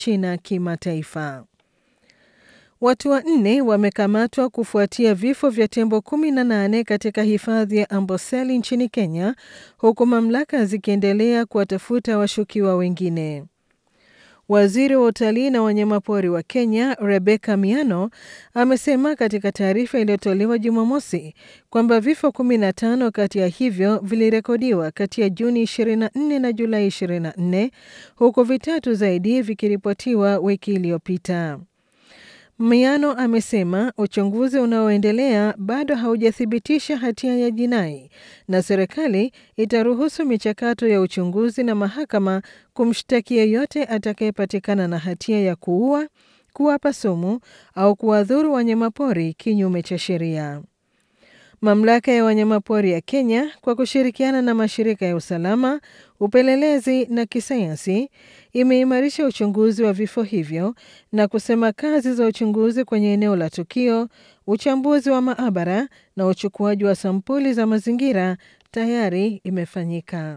China kimataifa. Watu 4 wamekamatwa kufuatia vifo vya tembo 18 katika hifadhi ya Amboseli nchini Kenya, huku mamlaka zikiendelea kuwatafuta washukiwa wengine. Waziri wa utalii na wanyamapori wa Kenya, Rebecca Miano, amesema katika taarifa iliyotolewa Jumamosi kwamba vifo 15 kati ya hivyo vilirekodiwa kati ya Juni 24 na Julai 24, huku vitatu zaidi vikiripotiwa wiki iliyopita. Miano amesema uchunguzi unaoendelea bado haujathibitisha hatia ya jinai na serikali itaruhusu michakato ya uchunguzi na mahakama kumshtaki yeyote atakayepatikana na hatia ya kuua, kuwapa sumu au kuwadhuru wanyamapori kinyume cha sheria. Mamlaka ya wanyamapori ya Kenya kwa kushirikiana na mashirika ya usalama, upelelezi na kisayansi imeimarisha uchunguzi wa vifo hivyo na kusema kazi za uchunguzi kwenye eneo la tukio, uchambuzi wa maabara na uchukuaji wa sampuli za mazingira tayari imefanyika.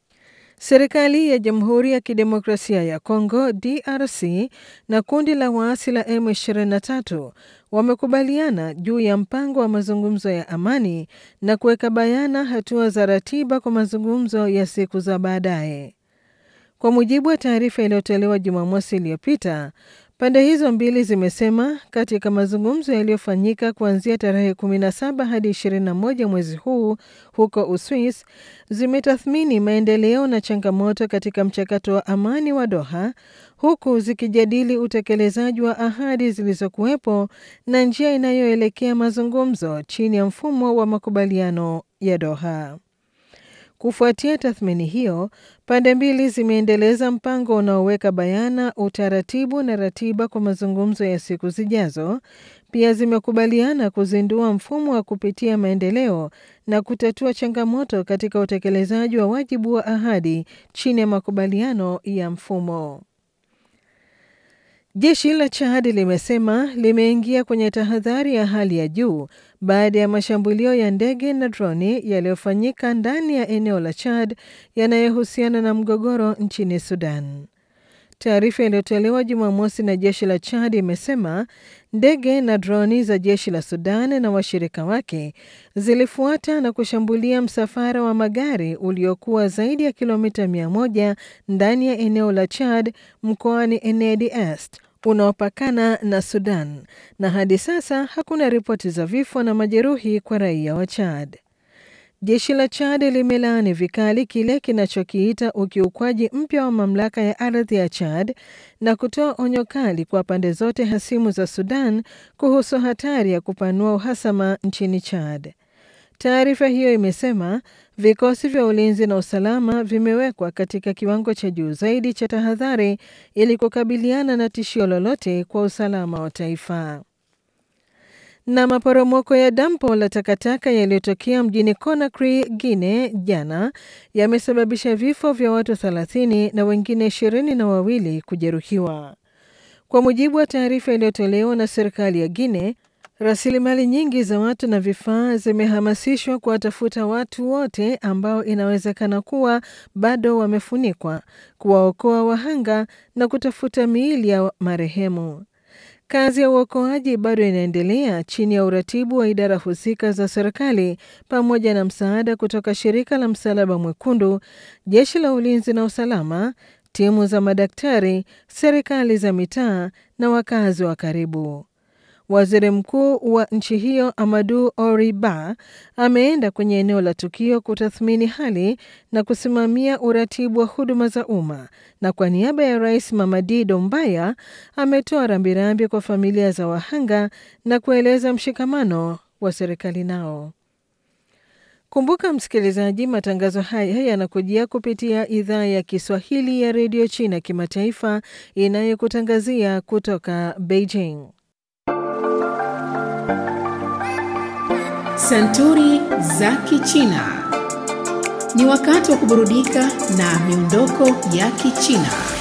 Serikali ya Jamhuri ya Kidemokrasia ya Kongo DRC na kundi la waasi la M23 wamekubaliana juu ya mpango wa mazungumzo ya amani na kuweka bayana hatua za ratiba kwa mazungumzo ya siku za baadaye. Kwa mujibu wa taarifa iliyotolewa Jumamosi iliyopita, pande hizo mbili zimesema katika mazungumzo yaliyofanyika kuanzia tarehe 17 hadi 21 mwezi huu huko Uswisi, zimetathmini maendeleo na changamoto katika mchakato wa amani wa Doha, huku zikijadili utekelezaji wa ahadi zilizokuwepo na njia inayoelekea mazungumzo chini ya mfumo wa makubaliano ya Doha. Kufuatia tathmini hiyo, pande mbili zimeendeleza mpango unaoweka bayana utaratibu na ratiba kwa mazungumzo ya siku zijazo. Pia zimekubaliana kuzindua mfumo wa kupitia maendeleo na kutatua changamoto katika utekelezaji wa wajibu wa ahadi chini ya makubaliano ya mfumo. Jeshi la Chad limesema limeingia kwenye tahadhari ya hali ya juu baada ya mashambulio ya ndege na droni yaliyofanyika ndani ya eneo la Chad yanayohusiana na mgogoro nchini Sudan. Taarifa iliyotolewa Jumamosi na jeshi la Chad imesema ndege na droni za jeshi la Sudan na washirika wake zilifuata na kushambulia msafara wa magari uliokuwa zaidi ya kilomita 100 ndani ya eneo la Chad mkoani Enedi Est unaopakana na Sudan, na hadi sasa hakuna ripoti za vifo na majeruhi kwa raia wa Chad. Jeshi la Chad limelaani vikali kile kinachokiita ukiukwaji mpya wa mamlaka ya ardhi ya Chad na kutoa onyo kali kwa pande zote hasimu za Sudan kuhusu hatari ya kupanua uhasama nchini Chad. Taarifa hiyo imesema vikosi vya ulinzi na usalama vimewekwa katika kiwango cha juu zaidi cha tahadhari ili kukabiliana na tishio lolote kwa usalama wa taifa. Na maporomoko ya dampo la takataka yaliyotokea mjini Conakry, Guinea, jana yamesababisha vifo vya watu 30 na wengine 22 kujeruhiwa. Kwa mujibu wa taarifa iliyotolewa na serikali ya Guinea, rasilimali nyingi za watu na vifaa zimehamasishwa kuwatafuta watu wote ambao inawezekana kuwa bado wamefunikwa, kuwaokoa wahanga na kutafuta miili ya marehemu. Kazi ya uokoaji bado inaendelea chini ya uratibu wa idara husika za serikali pamoja na msaada kutoka shirika la Msalaba Mwekundu, jeshi la ulinzi na usalama, timu za madaktari, serikali za mitaa na wakazi wa karibu. Waziri mkuu wa nchi hiyo Amadou Ory Ba ameenda kwenye eneo la tukio kutathmini hali na kusimamia uratibu wa huduma za umma, na kwa niaba ya Rais Mamadi Doumbouya ametoa rambirambi kwa familia za wahanga na kueleza mshikamano wa serikali nao. Kumbuka msikilizaji, matangazo haya yanakujia kupitia idhaa ya Kiswahili ya Radio China Kimataifa inayokutangazia kutoka Beijing. Santuri za Kichina. Ni wakati wa kuburudika na miondoko ya Kichina.